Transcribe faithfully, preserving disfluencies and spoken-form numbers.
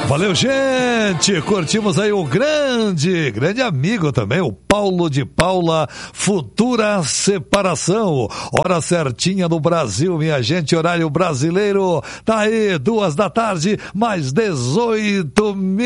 Valeu, gente! Curtimos aí o grande, grande amigo também, o Paulo de Paula, Futura Separação. Hora certinha no Brasil, minha gente, horário brasileiro. Tá aí, duas da tarde, mais dezoito minutos.